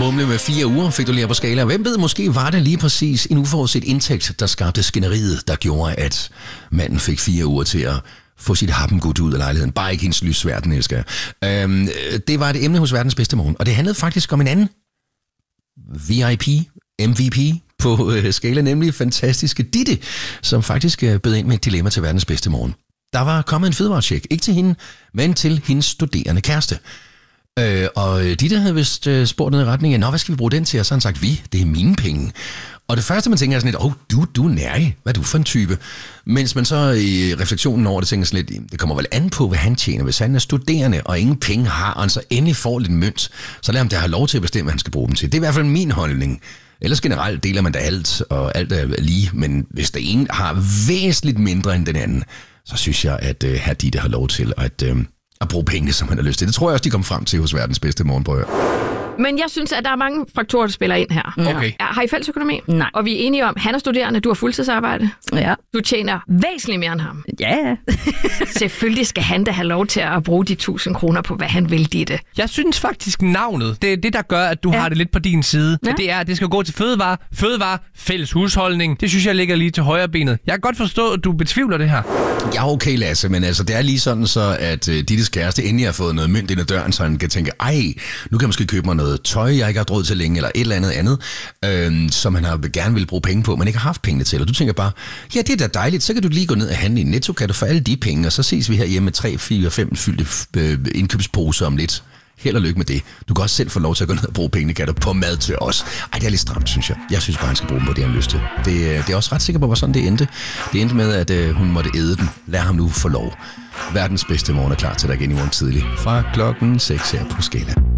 mumle med 4 uger, fik du lige på skala. Hvem ved, måske var det lige præcis en uforudset indtægt, der skabte skænderiet, der gjorde, at manden fik 4 uger til at få sit happengud ud af lejligheden. Bare ikke hendes lysværden, elsker jeg. Det var et emne hos verdens bedste morgen, og det handlede faktisk om en anden VIP, MVP på skala, nemlig fantastiske Ditte, som faktisk bød ind med et dilemma til verdens bedste morgen. Der var kommet en fødevarecheck, ikke til hende, men til hendes studerende kæreste. Og Ditte havde vist spurgt ned i retning af, hvad skal vi bruge den til? Og så har han sagt, det er mine penge. Og det første, man tænker er sådan lidt, du er nærig. Hvad er du for en type? Mens man så i refleksionen over det tænker sådan lidt, det kommer vel an på, hvad han tjener. Hvis han er studerende og ingen penge har, og han så endelig får lidt mønt, så lad ham da have lov til at bestemme, hvad han skal bruge dem til. Det er i hvert fald min holdning. Ellers generelt deler man da alt, og alt er lige. Men hvis det ene har væsentligt mindre end den anden, så synes jeg, at herr Ditte har lov til at bruge penge, som han har lyst til. Det tror jeg også, de kom frem til hos verdens bedste morgenbrød. Men jeg synes, at der er mange faktorer, der spiller ind her. Okay. Har I fælles økonomi? Nej. Og vi er enige om, han er studerende, du har fuldtidsarbejde. Ja. Du tjener væsentligt mere end ham. Ja. Selvfølgelig skal han da have lov til at bruge de 1.000 kroner på, hvad han vil, Ditte. Jeg synes faktisk, navnet, det er det, der gør, at du har det lidt på din side. Ja. Det er, at det skal gå til fødevare, fælles husholdning. Det synes jeg ligger lige til højre benet. Jeg kan godt forstå, at du betvivler det her. Ja, okay, Lasse, men altså, det er lige sådan så, at Dittes kæreste endelig har fået noget mønt ind ad døren, så han kan tænke, nu kan jeg måske købe mig noget tøj, jeg ikke har råd til længe, eller et eller andet, som han gerne vil bruge penge på, men ikke har haft pengene til. Og du tænker bare, ja, det er da dejligt, så kan du lige gå ned og handle i Netto, kan du få alle de penge, og så ses vi her hjemme med 3, 4, 5 fyldte indkøbsposer om lidt. Held og lykke med det. Du kan også selv få lov til at gå ned og bruge pengene, kan du, på mad til os. Det er lidt stramt, synes jeg. Jeg synes bare, han skal bruge dem på det, han har lyst til. Det er også ret sikker på, hvor sådan det endte. Det endte med, at hun måtte æde den. Lad ham nu få lov. Verdens bedste morgen er klar til dig igen i morgen tidlig. Fra klokken 6 her på Skala.